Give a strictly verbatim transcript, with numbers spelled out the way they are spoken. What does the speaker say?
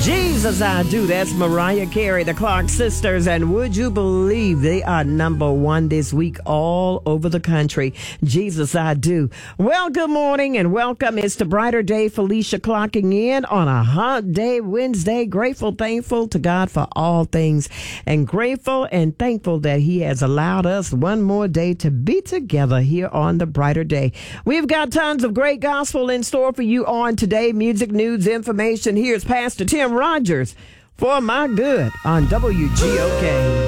Jesus, I Do. That's Mariah Carey, the Clark Sisters. And would you believe they are number one this week all over the country? Jesus, I Do. Well, good morning and welcome. It's the Brighter Day. Felicia clocking in on a hot day, Wednesday. Grateful, thankful to God for all things. And grateful and thankful that He has allowed us one more day to be together here on the Brighter Day. We've got tons of great gospel in store for you on today. Music, news, information. Here's Pastor Tim Rogers for My Good on W G O K.